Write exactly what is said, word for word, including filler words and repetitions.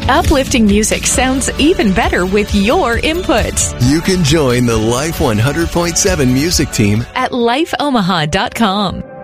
Uplifting music sounds even better with your input. You can join the Life one hundred point seven music team at life omaha dot com.